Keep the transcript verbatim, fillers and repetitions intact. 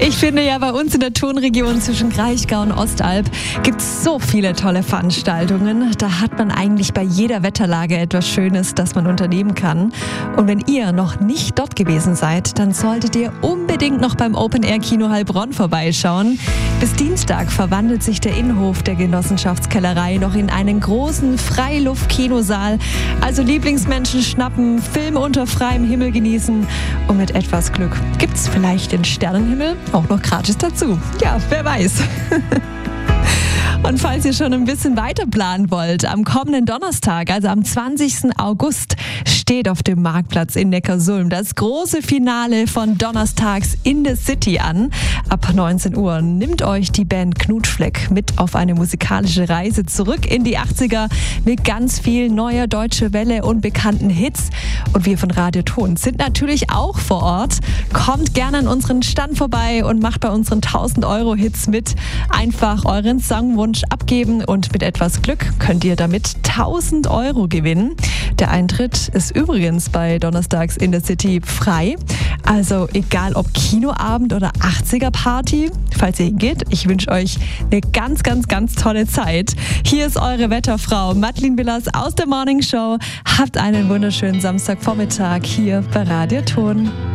Ich finde ja, bei uns in der Tonregion zwischen Kraichgau und Ostalb gibt es so viele tolle Veranstaltungen. Da hat man eigentlich bei jeder Wetterlage etwas Schönes, das man unternehmen kann. Und wenn ihr noch nicht dort gewesen seid, dann solltet ihr unbedingt noch beim Open-Air-Kino Heilbronn vorbeischauen. Bis Dienstag verwandelt sich der Innenhof der Genossenschaftskellerei noch in einen großen Freiluft-Kinosaal. Also Lieblingsmenschen schnappen, Filme unter freiem Himmel genießen und mit etwas Glück gibt's vielleicht den Sternenhimmel auch noch gratis dazu. Ja, wer weiß. Und falls ihr schon ein bisschen weiter planen wollt, am kommenden Donnerstag, also am zwanzigsten August, steht auf dem Marktplatz in Neckarsulm das große Finale von Donnerstags in the City an. Ab neunzehn Uhr nimmt euch die Band Knutschfleck mit auf eine musikalische Reise zurück in die achtziger mit ganz viel neuer deutscher Welle und bekannten Hits. Und wir von Radio Ton sind natürlich auch vor Ort. Kommt gerne an unseren Stand vorbei und macht bei unseren tausend Euro Hits mit. Einfach euren Songwunsch abgeben und mit etwas Glück könnt ihr damit tausend Euro gewinnen. Der Eintritt ist übrigens bei Donnerstags in the City frei. Also egal ob Kinoabend oder achtziger Party, falls ihr hingeht, ich wünsche euch eine ganz, ganz, ganz tolle Zeit. Hier ist eure Wetterfrau Madeleine Willers aus der Morning Show. Habt einen wunderschönen Samstagvormittag hier bei Radio Ton.